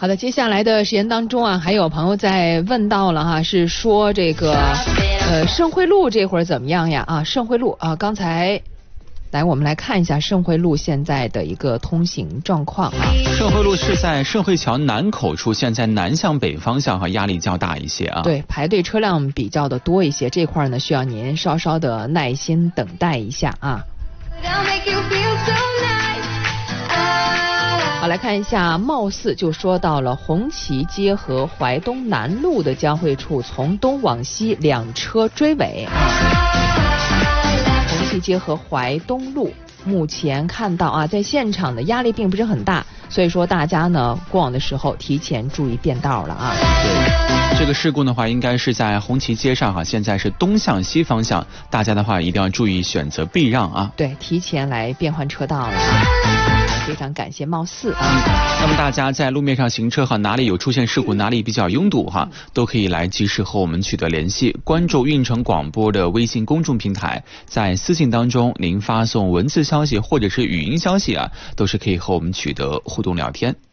好的，接下来的时间当中啊，还有朋友在问到了哈，是说这个圣惠路这会儿怎么样呀？啊，圣惠路啊，刚才来我们来看一下圣惠路现在的一个通行状况啊。 圣惠路是在圣惠桥南口处，现在南向北方向和压力较大一些啊。 对，排队车辆比较的多一些，这块呢需要您稍稍的耐心等待一下啊。好，来看一下，貌似就说到了红旗街和淮东南路的交汇处，从东往西两车追尾。红旗街和淮东路目前看到啊，在现场的压力并不是很大，所以说大家呢过往的时候提前注意变道了啊。 对，这个事故的话应该是在红旗街上哈，现在是东向西方向，大家的话一定要注意选择避让啊。 对，提前来变换车道了。非常感谢貌似啊。 那么大家在路面上行车哈，哪里有出现事故，哪里比较拥堵哈，都可以来及时和我们取得联系。关注运城广播的微信公众平台，在私信当中您发送文字消息或者是语音消息啊，都是可以和我们取得互动聊天。